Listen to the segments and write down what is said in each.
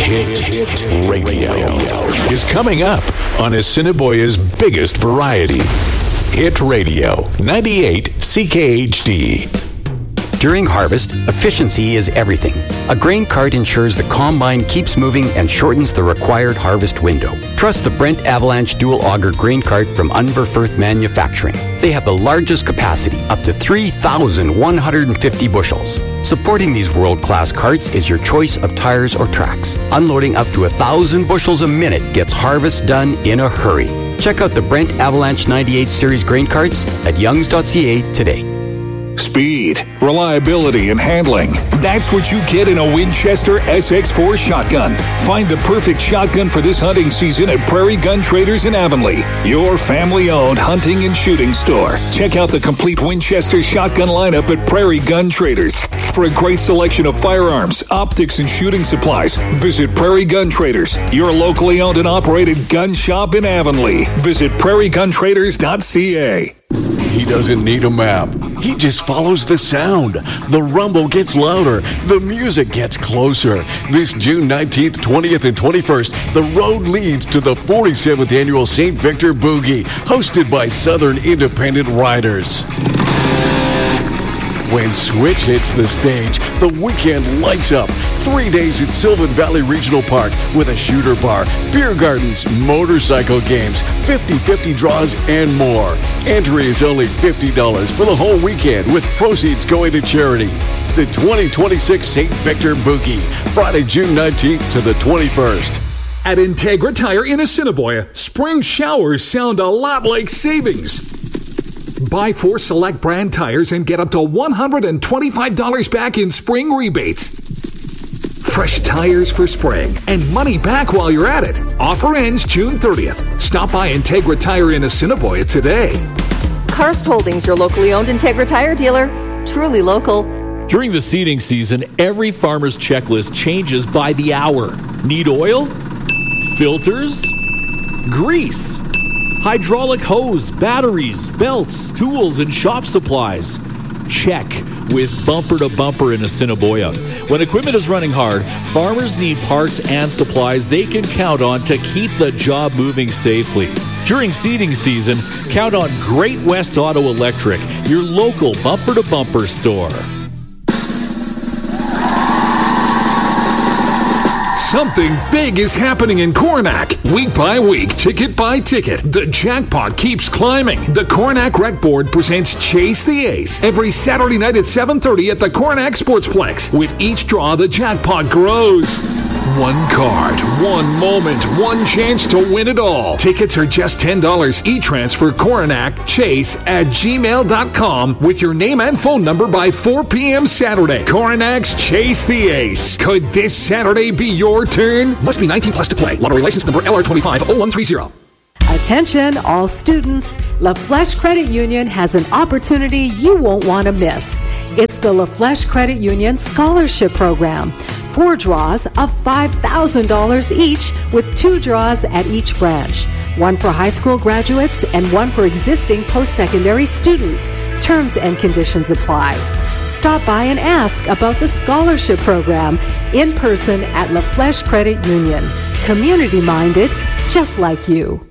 Hit Radio is coming up on Assiniboia's biggest variety. Hit Radio 98 CKHD. During harvest, efficiency is everything. A grain cart ensures the combine keeps moving and shortens the required harvest window. Trust the Brent Avalanche Dual Auger Grain Cart from Unverfirth Manufacturing. They have the largest capacity, up to 3,150 bushels. Supporting these world-class carts is your choice of tires or tracks. Unloading up to 1,000 bushels a minute gets harvest done in a hurry. Check out the Brent Avalanche 98 Series grain carts at youngs.ca today. Speed, reliability, and handling. That's what you get in a Winchester SX4 shotgun. Find the perfect shotgun for this hunting season at Prairie Gun Traders in Avonlea, your family-owned hunting and shooting store. Check out the complete Winchester shotgun lineup at Prairie Gun Traders. For a great selection of firearms, optics, and shooting supplies, visit Prairie Gun Traders, your locally owned and operated gun shop in Avonlea. Visit prairieguntraders.ca. He doesn't need a map. He just follows the sound. The rumble gets louder. The music gets closer. This June 19th, 20th, and 21st, the road leads to the 47th Annual St. Victor Boogie, hosted by Southern Independent Riders. When Switch hits the stage, the weekend lights up. 3 days at Sylvan Valley Regional Park with a shooter bar, beer gardens, motorcycle games, 50-50 draws, and more. Entry is only $50 for the whole weekend, with proceeds going to charity. The 2026 St. Victor Boogie, Friday, June 19th to the 21st. At Integra Tire in Assiniboia, spring showers sound a lot like savings. Buy 4 select brand tires and get up to $125 back in spring rebates. Fresh tires for spring and money back while you're at it. Offer ends June 30th. Stop by Integra Tire in Assiniboia today. Karst Holdings, your locally owned Integra Tire dealer. Truly local. During the seeding season, every farmer's checklist changes by the hour. Need oil? Filters? Grease? Hydraulic hose, batteries, belts, tools, and shop supplies. Check with Bumper to Bumper in Assiniboia. When equipment is running hard, farmers need parts and supplies they can count on to keep the job moving safely. During seeding season, count on Great West Auto Electric, your local Bumper to Bumper store. Something big is happening in Coronach. Week by week, ticket by ticket, the jackpot keeps climbing. The Coronach Rec Board presents Chase the Ace every Saturday night at 7:30 at the Coronach Sportsplex. With each draw, the jackpot grows. One card, one moment, one chance to win it all. Tickets are just $10. E-transfer CoronachChase@gmail.com with your name and phone number by 4 p.m. Saturday. Coronach's Chase the Ace. Could this Saturday be your turn? Must be 19 plus to play. Lottery license number LR250130. Attention, all students. La Flèche Credit Union has an opportunity you won't want to miss. It's the La Flèche Credit Union Scholarship Program. 4 draws of $5,000 each, with 2 draws at each branch. 1 for high school graduates and 1 for existing post-secondary students. Terms and conditions apply. Stop by and ask about the scholarship program in person at La Flèche Credit Union. Community-minded, just like you.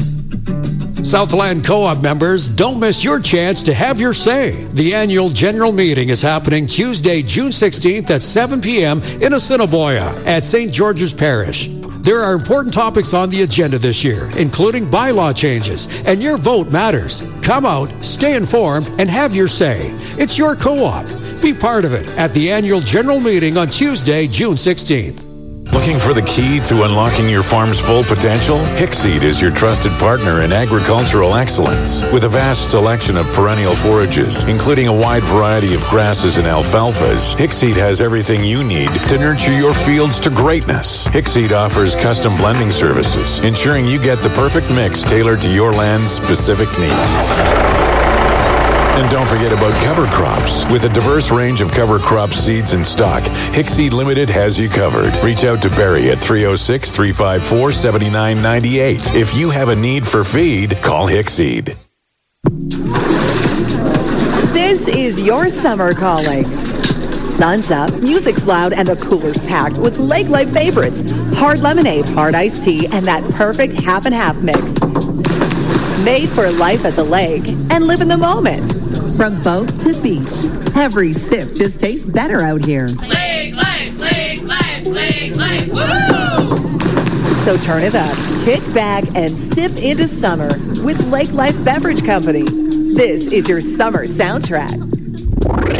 Southland Co-op members, don't miss your chance to have your say. The annual general meeting is happening Tuesday, June 16th at 7 p.m. in Assiniboia at St. George's Parish. There are important topics on the agenda this year, including bylaw changes, and your vote matters. Come out, stay informed, and have your say. It's your co-op. Be part of it at the annual general meeting on Tuesday, June 16th. Looking for the key to unlocking your farm's full potential? Hickseed is your trusted partner in agricultural excellence. With a vast selection of perennial forages, including a wide variety of grasses and alfalfas, Hickseed has everything you need to nurture your fields to greatness. Hickseed offers custom blending services, ensuring you get the perfect mix tailored to your land's specific needs. And don't forget about cover crops. With a diverse range of cover crop seeds in stock, Hickseed Limited has you covered. Reach out to Barry at 306-354-7998. If you have a need for feed, call Hickseed. This is your summer calling. sun's up, music's loud, and the cooler's packed with Lake Life favorites. Hard lemonade, hard iced tea, and that perfect half and half mix. Made for life at the lake and live in the moment. From boat to beach, every sip just tastes better out here. Lake Life, Lake Life, Lake Life, woo! So turn it up, kick back, and sip into summer with Lake Life Beverage Company. This is your summer soundtrack.